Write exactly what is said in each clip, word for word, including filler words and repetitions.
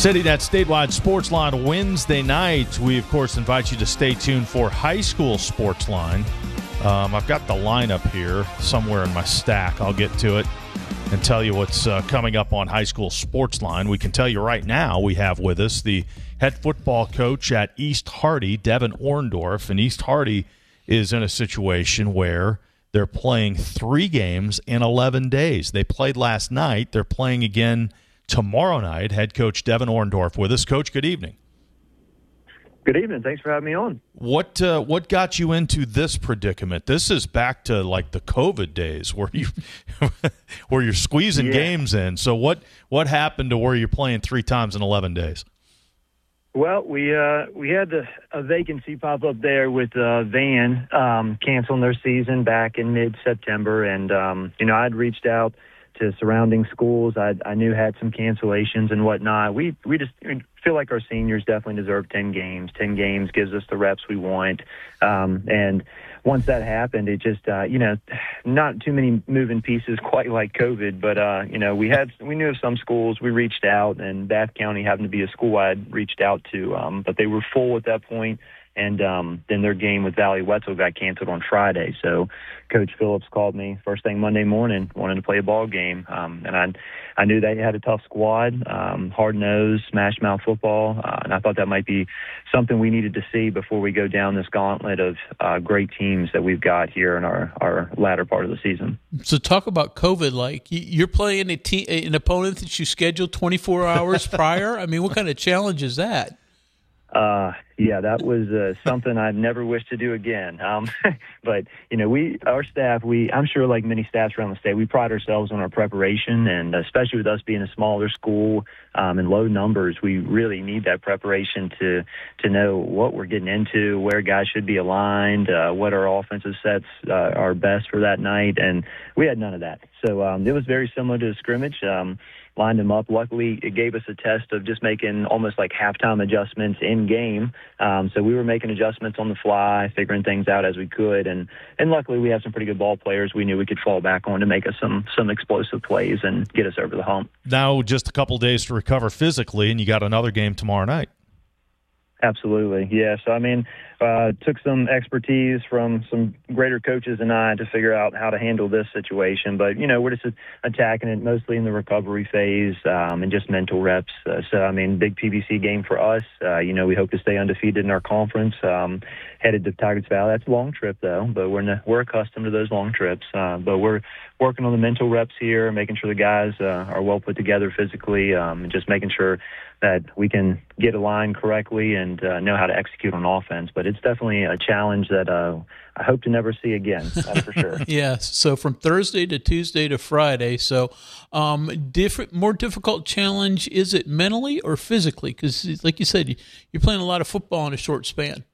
CityNet Statewide Sportsline Wednesday night. We, of course, invite you to stay tuned for high school Sportsline. Um, I've got the lineup here somewhere in my stack. I'll get to it and tell you what's uh, coming up on high school Sportsline. We can tell you right now we have with us the head football coach at East Hardy, Devin Orndorff. And East Hardy is in a situation where they're playing three games in eleven days. They played last night. They're playing again tomorrow night. Head coach Devin Orndorff with us. Coach, good evening. Good evening. Thanks for having me on. What uh, what got you into this predicament? This is back to like the COVID days where you where you're squeezing yeah. games in. So what what happened to where you're playing three times in eleven days? Well, we uh, we had the, a vacancy pop up there with uh, Van um, canceling their season back in mid-September, and um, you know I'd reached out to surrounding schools. I, I knew had some cancellations and whatnot. We we just feel like our seniors definitely deserve ten games. ten games gives us the reps we want. Um, and once that happened, it just, uh, you know, not too many moving pieces quite like COVID, but, uh, you know, we had, we knew of some schools. We reached out, and Bath County happened to be a school I'd reached out to, um, but they were full at that point. And um, then their game with Valley Wetzel got canceled on Friday. So Coach Phillips called me first thing Monday morning, wanted to play a ball game. Um, and I I knew they had a tough squad, um, hard-nosed, smash-mouth football. Uh, and I thought that might be something we needed to see before we go down this gauntlet of uh, great teams that we've got here in our, our latter part of the season. So talk about COVID. Like, you're playing a te- an opponent that you scheduled twenty-four hours prior? I mean, what kind of challenge is that? Uh, yeah, that was uh, something I'd never wish to do again. Um, but, you know, we, our staff, we, I'm sure like many staffs around the state, we pride ourselves on our preparation, and especially with us being a smaller school um, and low numbers, we really need that preparation to, to know what we're getting into, where guys should be aligned, uh, what our offensive sets uh, are best for that night. And we had none of that. So um, it was very similar to a scrimmage. Um, lined them up. Luckily, it gave us a test of just making almost like halftime adjustments in game. Um, so we were making adjustments on the fly, figuring things out as we could. And, and luckily, we have some pretty good ball players we knew we could fall back on to make us some some explosive plays and get us over the hump. Now just a couple days to recover physically, and you got another game tomorrow night. Absolutely, yeah. So, I mean, uh, took some expertise from some greater coaches and I to figure out how to handle this situation. But, you know, we're just attacking it mostly in the recovery phase um, and just mental reps. Uh, so, I mean, big P V C game for us. Uh, you know, we hope to stay undefeated in our conference, um, headed to Tigers Valley. That's a long trip, though, but we're, ne- we're accustomed to those long trips. Uh, but we're working on the mental reps here, making sure the guys uh, are well put together physically, um, and just making sure that we can get aligned correctly and uh, know how to execute on offense. But it's definitely a challenge that uh, I hope to never see again, that's for sure. Yeah, so from Thursday to Tuesday to Friday. So um, different, more difficult challenge, is it mentally or physically? Because like you said, you're playing a lot of football in a short span.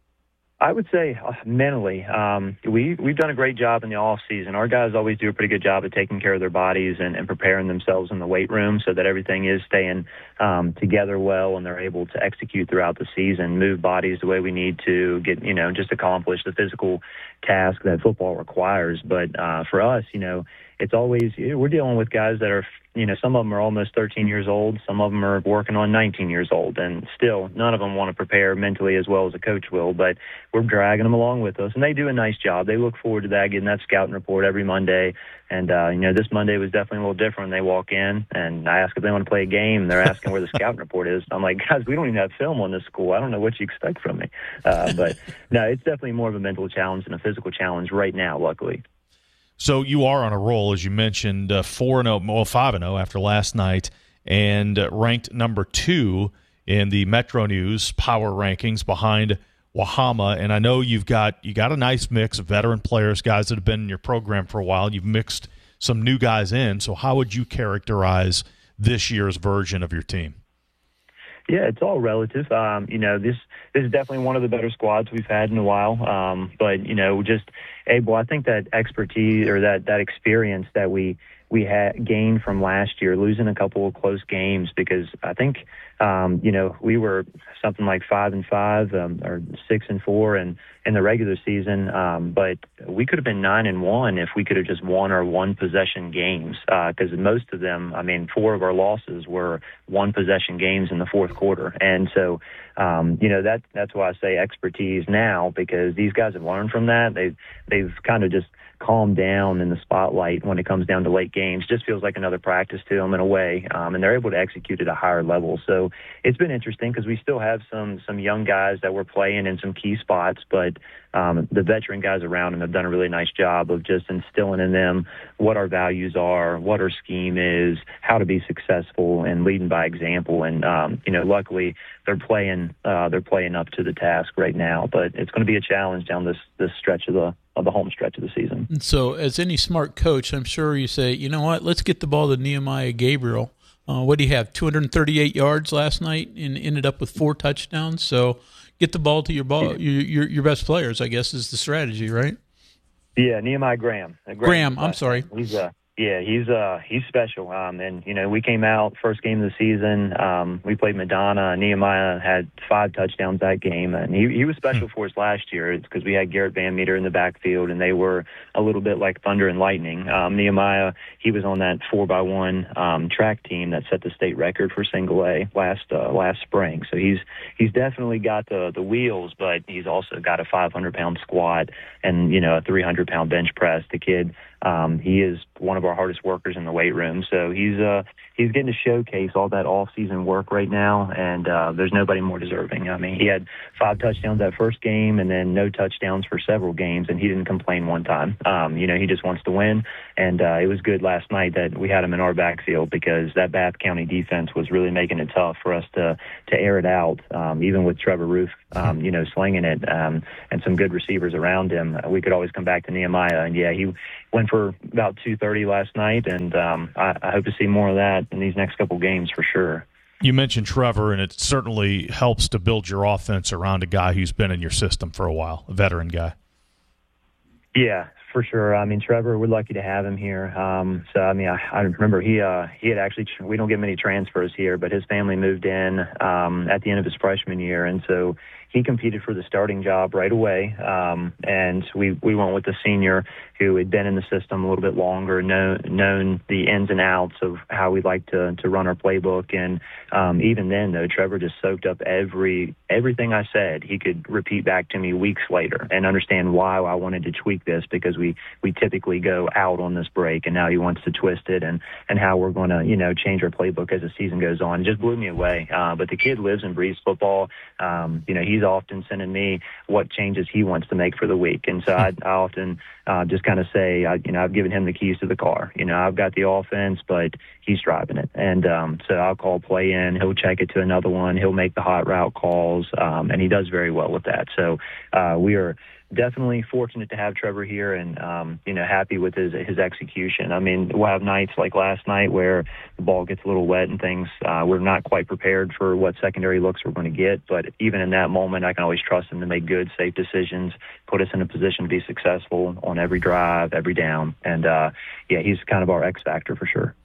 I would say uh, mentally, um, we, we've done a great job in the off season. Our guys always do a pretty good job of taking care of their bodies and, and preparing themselves in the weight room so that everything is staying um, together well, and they're able to execute throughout the season, move bodies the way we need to get, you know, just accomplish the physical task that football requires. But uh, for us, you know, it's always, we're dealing with guys that are, you know, some of them are almost thirteen years old. Some of them are working on nineteen years old. And still, none of them want to prepare mentally as well as a coach will. But we're dragging them along with us. And they do a nice job. They look forward to that, getting that scouting report every Monday. And, uh, you know, this Monday was definitely a little different. They walk in, and I ask if they want to play a game. And they're asking where the scouting report is. I'm like, guys, we don't even have film on this school. I don't know what you expect from me. Uh, but, no, it's definitely more of a mental challenge than a physical challenge right now, luckily. So you are on a roll, as you mentioned, uh, four and oh, well, five and oh after last night, and uh, ranked number two in the Metro News power rankings behind Wahama. And I know you've got you got a nice mix of veteran players, guys that have been in your program for a while. You've mixed some new guys in. So how would you characterize this year's version of your team? Yeah, it's all relative. Um, you know, this this is definitely one of the better squads we've had in a while. Um, but you know, just able, I think that expertise or that that experience that we we had gained from last year, losing a couple of close games, because I think, um, you know, we were something like five and five um, or six and four in, in the regular season. Um, but we could have been nine and one if we could have just won our one possession games, because uh, most of them, I mean, four of our losses were one possession games in the fourth quarter. And so, um, you know, that that's why I say expertise now, because these guys have learned from that. They've, they've kind of just calm down in the spotlight when it comes down to late games. Just feels like another practice to them in a way, um, and they're able to execute at a higher level. So it's been interesting, because we still have some some young guys that we're playing in some key spots, but um, the veteran guys around them have done a really nice job of just instilling in them what our values are, what our scheme is, how to be successful, and leading by example. And um, you know, luckily they're playing uh, they're playing up to the task right now. But it's going to be a challenge down this this stretch of the of the home stretch of the season. And so, as any smart coach, I'm sure you say, you know what, let's get the ball to Nehemiah Gabriel. Uh, what do you have? two hundred thirty-eight yards last night, and ended up with four touchdowns. So, get the ball to your ball, your your, your best players, I guess, is the strategy, right? Yeah, Nehemiah Graham. Graham, Graham I'm sorry. He's uh, yeah, he's uh, he's special. Um, and you know, we came out first game of the season. Um, we played Madonna. Nehemiah had five touchdowns that game, and he he was special for us last year. It's because we had Garrett Van Meter in the backfield, and they were a little bit like thunder and lightning. Um, Nehemiah, he was on that four by one um, track team that set the state record for single A last uh, last spring. So he's he's definitely got the the wheels, but he's also got a five hundred pound squat and you know a three hundred pound bench press. The kid. Um, he is one of our hardest workers in the weight room, so he's uh, he's getting to showcase all that off-season work right now, and uh, there's nobody more deserving. I mean, he had five touchdowns that first game, and then no touchdowns for several games, and he didn't complain one time. Um, you know, he just wants to win, and uh, it was good last night that we had him in our backfield, because that Bath County defense was really making it tough for us to to air it out, um, even with Trevor Roof, um, you know, slinging it, um, and some good receivers around him. We could always come back to Nehemiah, and yeah, he went for about two thirty last night, and um, I, I hope to see more of that in these next couple games for sure. You mentioned Trevor, and it certainly helps to build your offense around a guy who's been in your system for a while, a veteran guy. Yeah, for sure. I mean, Trevor, we're lucky to have him here. Um, so, I mean, I, I remember he uh, he had actually – we don't get many transfers here, but his family moved in um, at the end of his freshman year, and so he competed for the starting job right away, um, and we, we went with the senior who had been in the system a little bit longer, know, known the ins and outs of how we like to, to run our playbook. And um, even then, though, Trevor just soaked up every everything I said. He could repeat back to me weeks later and understand why I wanted to tweak this, because we, we typically go out on this break, and now he wants to twist it, and, and how we're going to, you know, change our playbook as the season goes on. It just blew me away. Uh, but the kid lives and breathes football. Um, you know, he's often sending me what changes he wants to make for the week. And so I, I often uh, just kind of say, I, you know, I've given him the keys to the car. You know, I've got the offense, but he's driving it. And um, so I'll call play in. He'll check it to another one. He'll make the hot route calls, um, and he does very well with that. So uh, we are definitely fortunate to have Trevor here, and um, you know, happy with his his execution. I mean, we'll have nights like last night where the ball gets a little wet and things. Uh, we're not quite prepared for what secondary looks we're going to get, but even in that moment, I can always trust him to make good, safe decisions, put us in a position to be successful on every drive, every down. And uh, yeah, he's kind of our X factor for sure.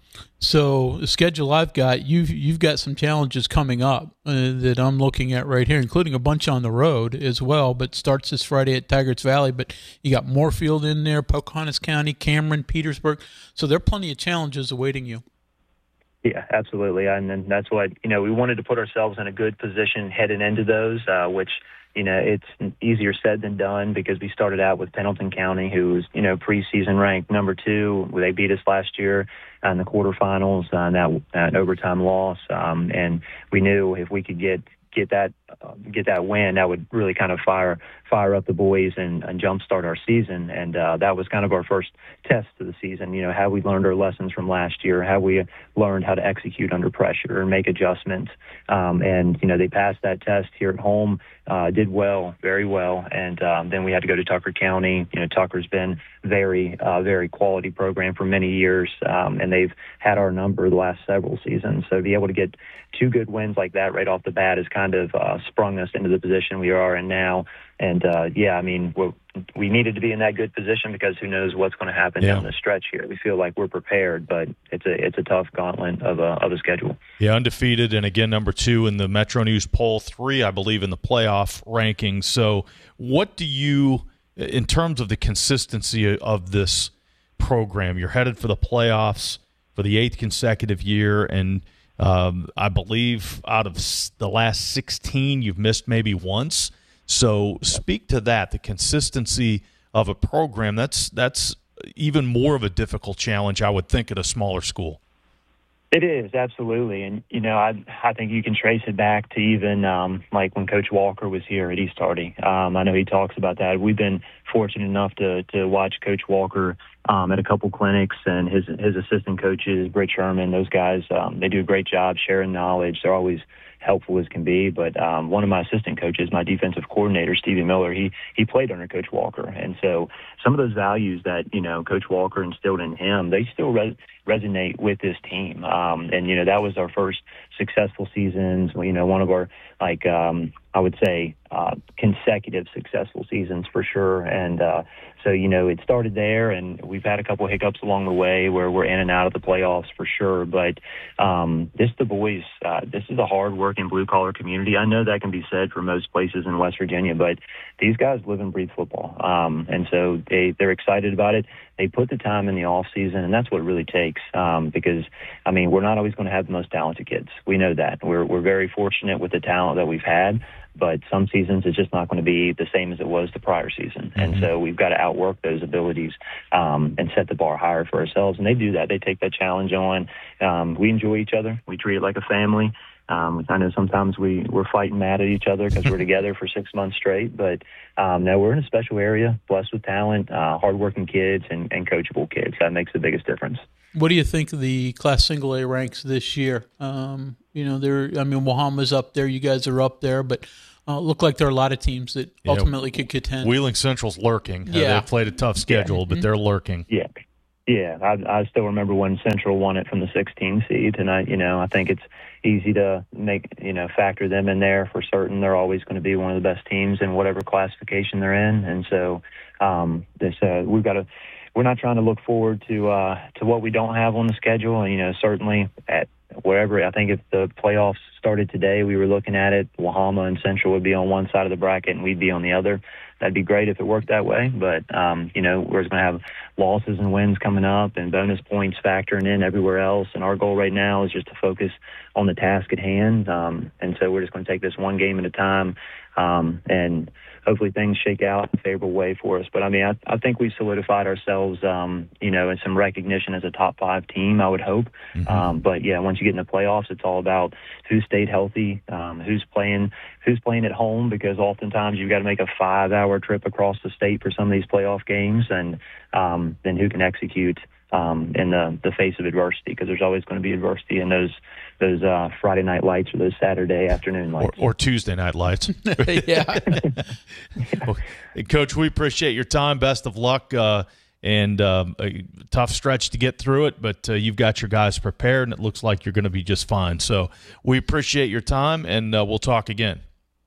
So the schedule I've got, you've you've got some challenges coming up uh, that I'm looking at right here, including a bunch on the road as well. But starts this Friday at Tigard's Valley. But you got Moorfield in there, Pocahontas County, Cameron, Petersburg. So there are plenty of challenges awaiting you. Yeah, absolutely. And then that's what, you know, we wanted to put ourselves in a good position heading into those, uh, which, you know, it's easier said than done, because we started out with Pendleton County, who was, you know, preseason ranked number two. They beat us last year in the quarterfinals, uh, that, that overtime loss. Um, and we knew if we could get get that uh, get that win, that would really kind of fire fire up the boys and, and jumpstart our season. And uh, that was kind of our first test of the season. You know, have we learned our lessons from last year? Have we learned how to execute under pressure and make adjustments? Um, and, you know, they passed that test here at home, uh, did well, very well. And um, then we had to go to Tucker County. You know, Tucker's been very, uh, very quality program for many years, um, and they've had our number the last several seasons. So to be able to get two good wins like that right off the bat is kind of uh, sprung us into the position we are in now. And, uh, yeah, I mean, we're, we needed to be in that good position because who knows what's going to happen yeah. down the stretch here. We feel like we're prepared, but it's a it's a tough gauntlet of a, of a schedule. Yeah, undefeated, and again, number two in the Metro News poll, three, I believe, in the playoff rankings. So what do you, in terms of the consistency of this program, you're headed for the playoffs for the eighth consecutive year, and um, I believe out of the last sixteen, you've missed maybe once. So speak to that, the consistency of a program. That's that's even more of a difficult challenge, I would think, at a smaller school. It is, absolutely. And, you know, I I think you can trace it back to even um, like when Coach Walker was here at East Hardy. Um, I know he talks about that. We've been fortunate enough to to watch Coach Walker um, at a couple clinics, and his his assistant coaches, Britt Sherman, those guys, um, they do a great job sharing knowledge. They're always helpful as can be. But um, one of my assistant coaches, my defensive coordinator, Stevie Miller, he he played under Coach Walker. And so some of those values that, you know, Coach Walker instilled in him, they still res- resonate with this team. Um, and, you know, that was our first successful seasons, you know, one of our, like, um, I would say, uh, consecutive successful seasons for sure. And uh, so, you know, it started there, and we've had a couple of hiccups along the way where we're in and out of the playoffs for sure. But um, this, the boys, uh, this is a hard-working blue-collar community. I know that can be said for most places in West Virginia, but these guys live and breathe football. Um, and so they, they're excited about it. They put the time in the off season, and that's what it really takes. Um, because, I mean, we're not always going to have the most talented kids. We know that. We're we're very fortunate with the talent that we've had, but some seasons it's just not going to be the same as it was the prior season. Mm-hmm. And so we've got to outwork those abilities um, and set the bar higher for ourselves. And they do that. They take that challenge on. Um, we enjoy each other. We treat it like a family. Um, I know sometimes we, we're fighting mad at each other because we're together for six months straight. But, um, no, we're in a special area, blessed with talent, uh, hardworking kids, and, and coachable kids. That makes the biggest difference. What do you think of the Class Single A ranks this year? Um, you know, there. I mean, Wahama's up there. You guys are up there. But uh, look like there are a lot of teams that yeah, ultimately could contend. Wheeling Central's lurking. Yeah. Uh, they've played a tough schedule, yeah. but mm-hmm. they're lurking. Yeah. Yeah, I, I still remember when Central won it from the sixteen seed, and I, you know, I think it's easy to make, you know, factor them in there for certain. They're always going to be one of the best teams in whatever classification they're in, and so um, this uh, we've got to. We're not trying to look forward to uh, to what we don't have on the schedule, and you know, certainly at wherever. I think if the playoffs started today, we were looking at it. Wahama and Central would be on one side of the bracket, and we'd be on the other. That'd be great if it worked that way, but, um, you know, we're going to have losses and wins coming up and bonus points factoring in everywhere else, and our goal right now is just to focus on the task at hand, um, and so we're just going to take this one game at a time, um, and hopefully things shake out in a favorable way for us. But, I mean, I, I think we solidified ourselves, um, you know, in some recognition as a top five team, I would hope. Mm-hmm. Um, but, yeah, once you get in the playoffs, it's all about who stayed healthy, um, who's playing who's playing at home, because oftentimes you've got to make a five-hour trip across the state for some of these playoff games, and um, then who can execute um, in the, the face of adversity, because there's always going to be adversity in those those uh, Friday night lights or those Saturday afternoon lights. Or, or Tuesday night lights. yeah. Well, Coach, we appreciate your time. Best of luck. Uh, and um, a tough stretch to get through it, but uh, you've got your guys prepared, and it looks like you're going to be just fine. So we appreciate your time, and uh, we'll talk again.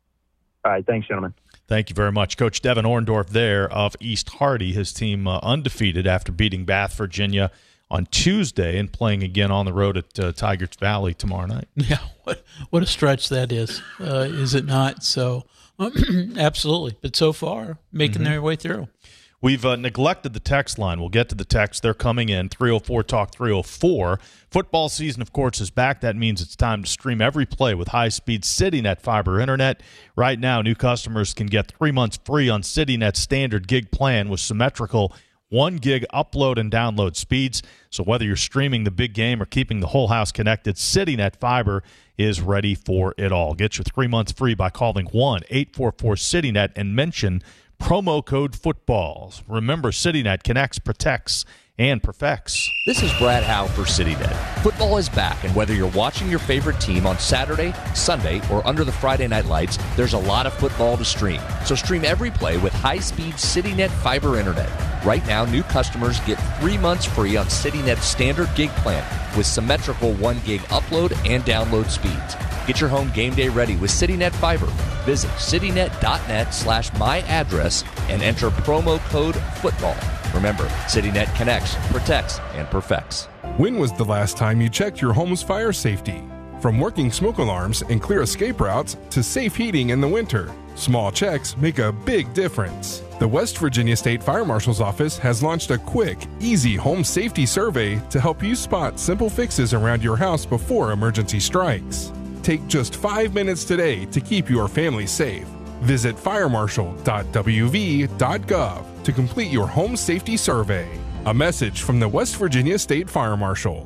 All right. Thanks, gentlemen. Thank you very much. Coach Devin Orndorff there of East Hardy, his team uh, undefeated after beating Bath, Virginia on Tuesday and playing again on the road at uh, Tigers Valley tomorrow night. Yeah, what what a stretch that is, uh, is it not? So, absolutely. But so far, making mm-hmm. their way through. We've uh, neglected the text line. We'll get to the text. They're coming in, three oh four talk three oh four. Football season, of course, is back. That means it's time to stream every play with high-speed CityNet fiber internet. Right now, new customers can get three months free on CityNet's standard gig plan with symmetrical one gig upload and download speeds. So whether you're streaming the big game or keeping the whole house connected, CityNet fiber is ready for it all. Get your three months free by calling one eight four four CityNet and mention promo code footballs. Remember, CityNet connects, protects, and perfects. This is Brad Howe for CityNet. Football is back, and whether you're watching your favorite team on Saturday, Sunday, or under the Friday night lights, there's a lot of football to stream. So stream every play with high-speed CityNet fiber internet. Right now, new customers get three months free on CityNet's standard gig plan with symmetrical one gig upload and download speeds. Get your home game day ready with CityNet Fiber. Visit citynet.net slash my address and enter promo code FOOTBALL. Remember, CityNet connects, protects, and perfects. When was the last time you checked your home's fire safety? From working smoke alarms and clear escape routes to safe heating in the winter, small checks make a big difference. The West Virginia State Fire Marshal's Office has launched a quick, easy home safety survey to help you spot simple fixes around your house before emergency strikes. Take just five minutes today to keep your family safe. Visit fire marshal dot w v dot gov to complete your home safety survey. A message from the West Virginia State Fire Marshal.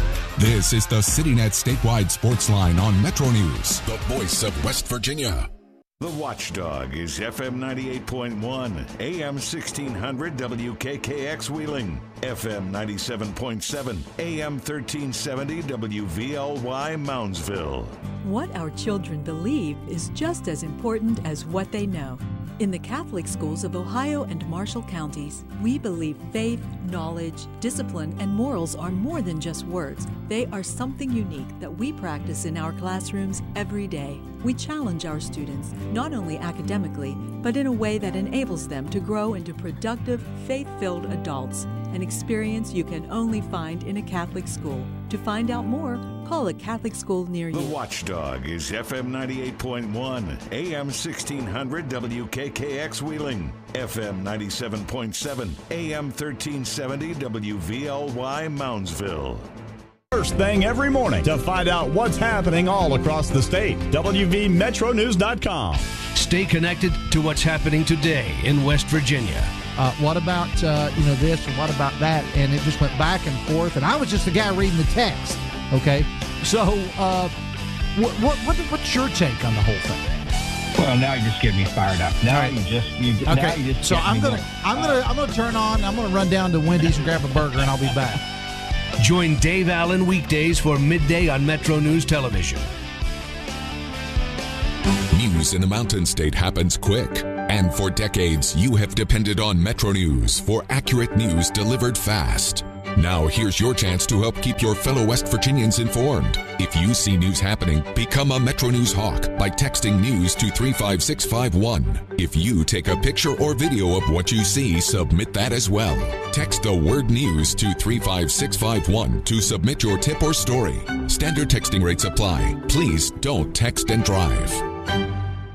This is the CityNet Statewide Sports Line on Metro News, the voice of West Virginia. The Watchdog is F M ninety-eight point one, A M sixteen hundred W K K X Wheeling, F M ninety-seven point seven, A M thirteen seventy W V L Y Moundsville. What our children believe is just as important as what they know. In the Catholic schools of Ohio and Marshall counties, we believe faith, knowledge, discipline, and morals are more than just words. They are something unique that we practice in our classrooms every day. We challenge our students, not only academically, but in a way that enables them to grow into productive, faith-filled adults, an experience you can only find in a Catholic school. To find out more, call a Catholic school near you. The Watchdog is F M ninety-eight point one, A M sixteen hundred W K K X Wheeling, F M ninety-seven point seven, A M thirteen seventy W V L Y Moundsville. First thing every morning to find out what's happening all across the state. W V Metro News dot com. Stay connected to what's happening today in West Virginia. Uh, what about uh, you know this and what about that? And it just went back and forth. And I was just the guy reading the text. Okay, so uh, what, what, what what's your take on the whole thing? Well, now you just get me fired up. Now right. you just you, okay. Now you just so I'm gonna going. I'm gonna I'm gonna turn on. I'm gonna run down to Wendy's and grab a burger, and I'll be back. Join Dave Allen weekdays for midday on Metro News Television. News in the Mountain State happens quick. And for decades, you have depended on Metro News for accurate news delivered fast. Now here's your chance to help keep your fellow West Virginians informed. If you see news happening, become a Metro News Hawk by texting news to three five six five one. If you take a picture or video of what you see, submit that as well. Text the word news to three five six five one to submit your tip or story. Standard texting rates apply. Please don't text and drive.